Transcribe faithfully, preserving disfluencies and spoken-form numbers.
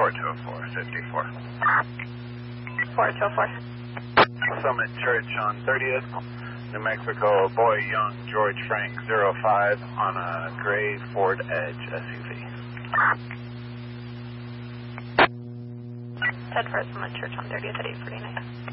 four two four, fifty-four. four two four. Summit Church on thirtieth, New Mexico, Boy Young, George Frank, zero five on a gray Ford Edge S U V. Ted for Summit Church on thirtieth at eight forty-nine.